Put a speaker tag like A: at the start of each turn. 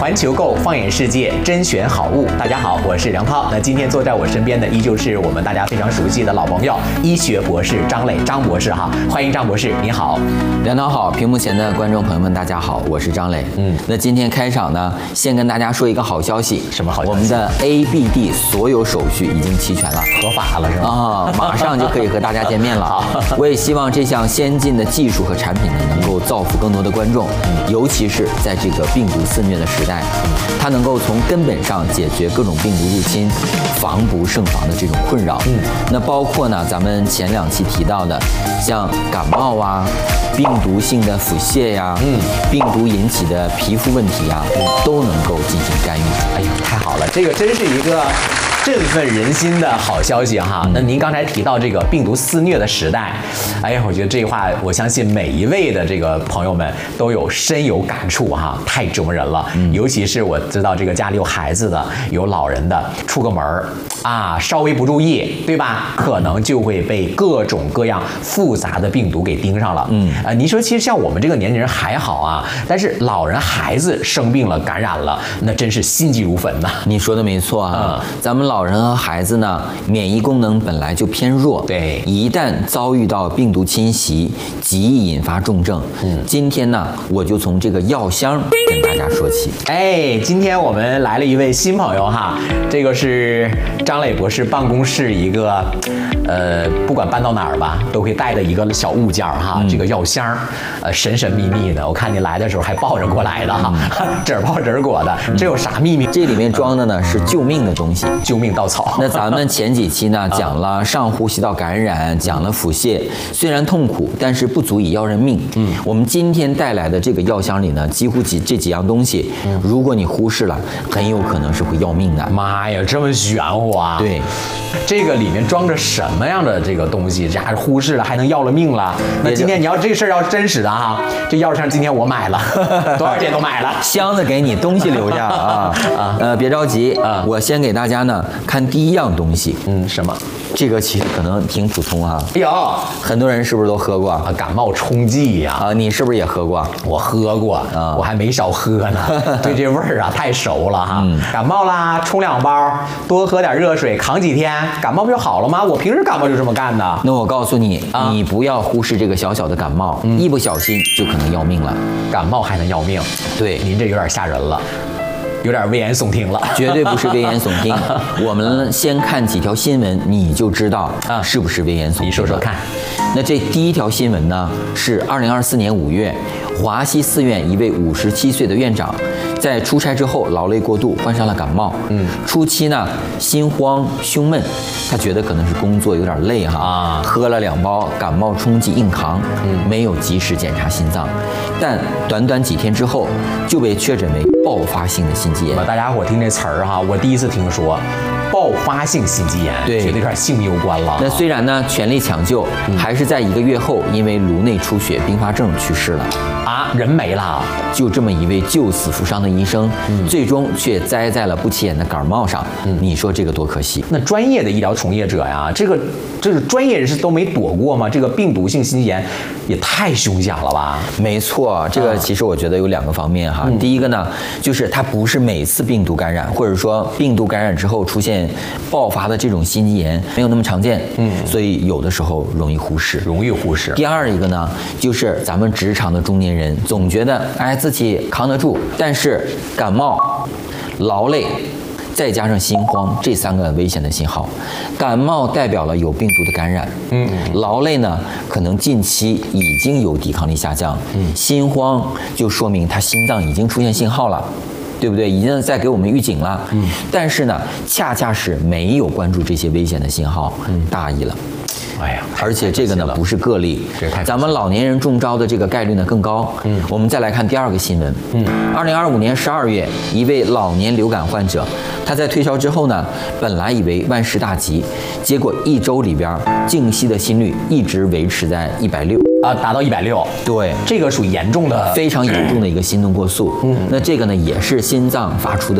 A: 环球购放眼世界，甄选好物。大家好，我是梁涛。那今天坐在我身边的依旧是我们大家非常熟悉的老朋友，医学博士张磊张博士哈，欢迎张博士，你好。
B: 梁涛好，屏幕前的观众朋友们大家好，我是张磊。那今天开场呢，先跟大家说一个好消息。
A: 什么好消息？
B: 我们的 ABD 所有手续已经齐全了，
A: 合法了是吗？
B: 啊，马上就可以和大家见面了。
A: 好，
B: 我也希望这项先进的技术和产品呢，能够造福更多的观众，尤其是在这个病毒肆虐的时代，它能够从根本上解决各种病毒入侵、防不胜防的这种困扰。那包括呢，咱们前2期提到的，像感冒啊、病毒性的腹泻呀、病毒引起的皮肤问题呀，都能够进行干预。
A: 哎呀，太好了，这个真是一个振奋人心的好消息哈！那您刚才提到这个病毒肆虐的时代，哎呀，我觉得这话我相信每一位的这个朋友们都有深有感触哈，太折磨人了。尤其是我知道这个家里有孩子的、有老人的，出个门啊，稍微不注意，对吧？可能就会被各种各样复杂的病毒给盯上了。你说其实像我们这个年纪人还好啊，但是老人孩子生病了、感染了，那真是心急如焚呐。
B: 你说的没错啊，咱们老人和孩子呢，免疫功能本来就偏弱，
A: 对，
B: 一旦遭遇到病毒侵袭，极易引发重症。今天呢，我就从这个药箱跟大家说起。
A: 哎，今天我们来了一位新朋友哈，这个是张磊博士办公室一个，不管搬到哪儿吧，都会带的一个小物件哈，这个药箱，神神秘秘的。我看你来的时候还抱着过来的哈，褶包褶裹的，这有啥秘密？
B: 这里面装的呢是救命的东西，
A: 救命稻草。
B: 那咱们前几期呢讲了上呼吸道感染，讲了腹泻，虽然痛苦，但是不足以要人命。我们今天带来的这个药箱里呢，几乎这几样东西，如果你忽视了，很有可能是会要命的。
A: 妈呀，这么玄乎啊！
B: 对，
A: 这个里面装着什么样的这个东西？这还忽视了还能要了命了？那今天你要这事儿要真实的哈，这药箱今天我买了，多少钱都买了，
B: 箱子给你，东西留下啊。别着急啊，我先给大家呢看第一样东西。
A: 什么？
B: 这个其实可能挺普通啊。
A: 哎呦，
B: 很多人是不是都喝过啊？
A: 感冒冲剂呀！
B: 啊，你是不是也喝过？
A: 我喝过啊，我还没少喝呢。对这味儿啊太熟了哈。感冒啦，冲2包，多喝点热水，扛几天，感冒不就好了吗？我平时感冒就这么干的。
B: 那我告诉你，你不要忽视这个小小的感冒，一不小心就可能要命了。
A: 感冒还能要命？
B: 对，
A: 您这有点吓人了。有点危言耸听了，
B: 绝对不是危言耸听。我们先看几条新闻，你就知道是不是危言耸听。
A: 你说说看。
B: 那这第一条新闻呢，是2024年5月，华西4院一位57岁的院长，在出差之后劳累过度，患上了感冒。初期呢，心慌胸闷，他觉得可能是工作有点累哈，喝了2包感冒冲剂硬扛，没有及时检查心脏，但短短几天之后就被确诊为爆发性的心肌炎。
A: 大家伙听这词儿哈，我第一次听说。爆发性心肌炎，
B: 对，
A: 觉得有点性命攸关了。
B: 那虽然呢全力抢救，还是在1个月后因为颅内出血并发症去世了。
A: 人没了。
B: 就这么一位救死扶伤的医生，最终却栽在了不起眼的感冒上。你说这个多可惜？
A: 那专业的医疗从业者呀，这个专业人士都没躲过吗？这个病毒性心肌炎也太凶险了吧？
B: 没错，这个其实我觉得有2个方面哈。第一个呢，就是它不是每次病毒感染，或者说病毒感染之后出现爆发的这种心肌炎没有那么常见，所以有的时候容易忽视。第二一个呢，就是咱们职场的中年人总觉得自己扛得住，但是感冒、劳累，再加上心慌，这3个危险的信号。感冒代表了有病毒的感染，劳累呢，可能近期已经有抵抗力下降，心慌就说明他心脏已经出现信号了。对不对？已经在给我们预警了。但是呢，恰恰是没有关注这些危险的信号，大意了。
A: 哎呀，
B: 而且这个呢不是个例，咱们老年人中招的这个概率呢更高。我们再来看第2个新闻。2025年12月，一位老年流感患者，他在退烧之后呢，本来以为万事大吉，结果1周里边静息的心率一直维持在160。
A: 达到160，
B: 对，
A: 这个属于严重的、
B: 非常严重的一个心动过速。那这个呢，也是心脏发出的